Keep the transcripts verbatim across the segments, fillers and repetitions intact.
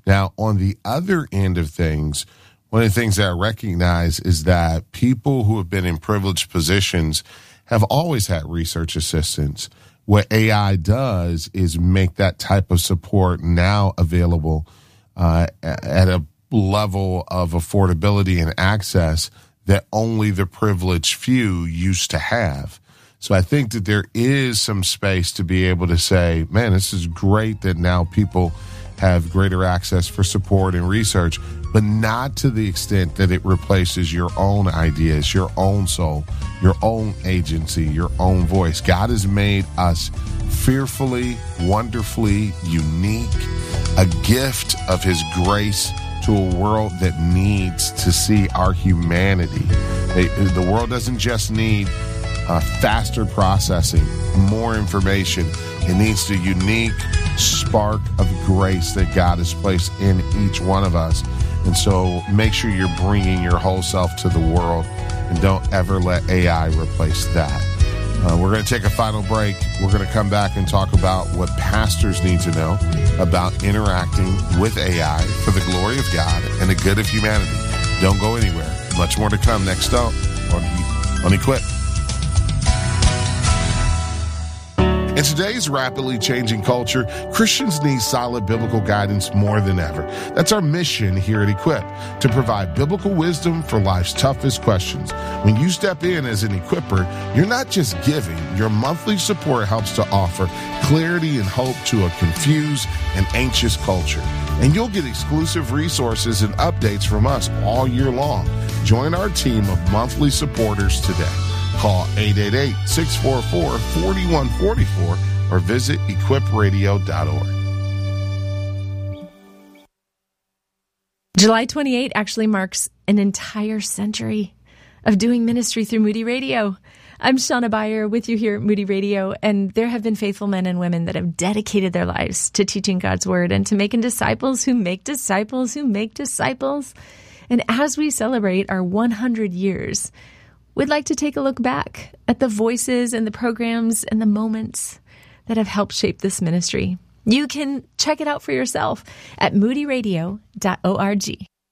Now, on the other end of things, one of the things that I recognize is that people who have been in privileged positions have always had research assistants. What A I does is make that type of support now available uh, at a level of affordability and access that only the privileged few used to have. So I think that there is some space to be able to say, man, this is great that now people have greater access for support and research, but not to the extent that it replaces your own ideas, your own soul, your own agency, your own voice. God has made us fearfully, wonderfully unique, a gift of his grace to a world that needs to see our humanity. They, the world doesn't just need uh, faster processing, more information. It needs the unique spark of grace that God has placed in each one of us. And so make sure you're bringing your whole self to the world, and don't ever let A I replace that. Uh, we're going to take a final break. We're going to come back and talk about what pastors need to know about interacting with A I for the glory of God and the good of humanity. Don't go anywhere. Much more to come next up on, on Equip. In today's rapidly changing culture, Christians need solid biblical guidance more than ever. That's our mission here at Equip, to provide biblical wisdom for life's toughest questions. When you step in as an equipper, you're not just giving. Your monthly support helps to offer clarity and hope to a confused and anxious culture. And you'll get exclusive resources and updates from us all year long. Join our team of monthly supporters today. Call eight eight eight, six four four, four one four four or visit equip radio dot org. July twenty-eighth actually marks an entire century of doing ministry through Moody Radio. I'm Shauna Beyer with you here at Moody Radio, and there have been faithful men and women that have dedicated their lives to teaching God's Word and to making disciples who make disciples who make disciples. And as we celebrate our one hundred years, we'd like to take a look back at the voices and the programs and the moments that have helped shape this ministry. You can check it out for yourself at moody radio dot org.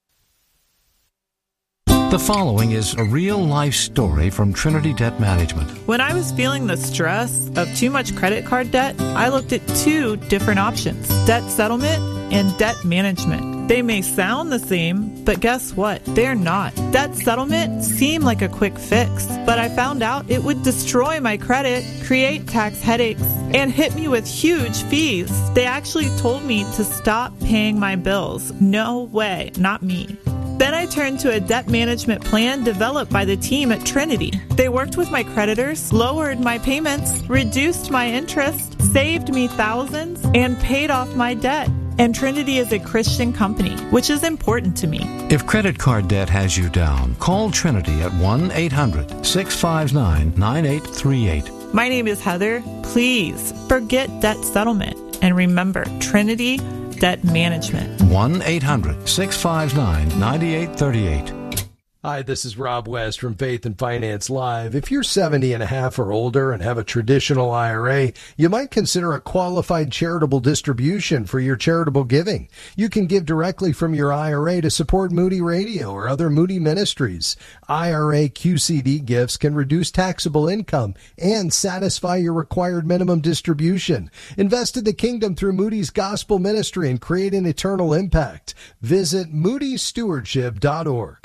The following is a real-life story from Trinity Debt Management. When I was feeling the stress of too much credit card debt, I looked at two different options: debt settlement and debt management. They may sound the same, but guess what? They're not. Debt settlement seemed like a quick fix, but I found out it would destroy my credit, create tax headaches, and hit me with huge fees. They actually told me to stop paying my bills. No way, not me. Then I turned to a debt management plan developed by the team at Trinity. They worked with my creditors, lowered my payments, reduced my interest, saved me thousands, and paid off my debt. And Trinity is a Christian company, which is important to me. If credit card debt has you down, call Trinity at one eight hundred, six five nine, nine eight three eight. My name is Heather. Please forget debt settlement and remember Trinity Debt Management. one eight hundred, six five nine, nine eight three eight. Hi, this is Rob West from Faith and Finance Live. If you're seventy and a half or older and have a traditional I R A, you might consider a qualified charitable distribution for your charitable giving. You can give directly from your I R A to support Moody Radio or other Moody ministries. I R A Q C D gifts can reduce taxable income and satisfy your required minimum distribution. Invest in the kingdom through Moody's gospel ministry and create an eternal impact. Visit moody stewardship dot org.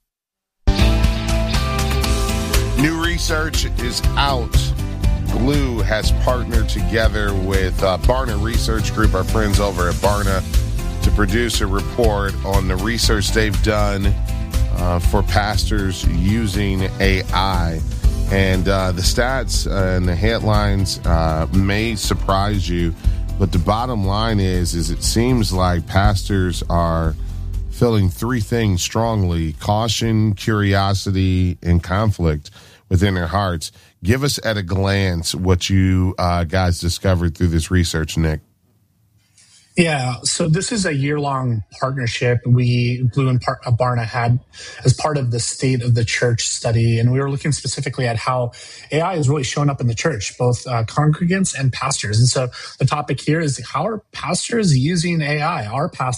New research is out. Glue has partnered together with uh, Barna Research Group, our friends over at Barna, to produce a report on the research they've done uh, for pastors using A I. And uh, the stats and the headlines uh, may surprise you, but the bottom line is, is it seems like pastors are feeling three things strongly: caution, curiosity, and conflict within their hearts. Give us at a glance what you uh, guys discovered through this research, Nick. Yeah, so this is a year-long partnership we, Blue and Par- Barna, had as part of the State of the Church study, and we were looking specifically at how A I is really showing up in the church, both uh, congregants and pastors. And so the topic here is, how are pastors using A I? Are pastors